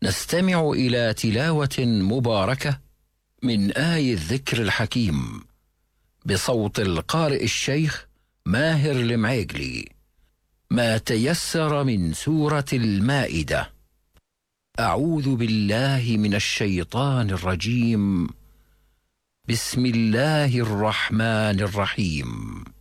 نستمع إلى تلاوة مباركة من آي الذكر الحكيم بصوت القارئ الشيخ ماهر المعيقلي. ما تيسر من سورة المائدة. أعوذ بالله من الشيطان الرجيم. بسم الله الرحمن الرحيم.